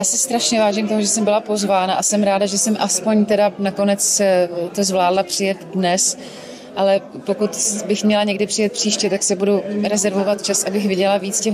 Já si strašně vážím toho, že jsem byla pozvána a jsem ráda, že jsem aspoň teda nakonec to zvládla přijet dnes, ale pokud bych měla někdy přijet příště, tak se budu rezervovat čas, abych viděla víc těch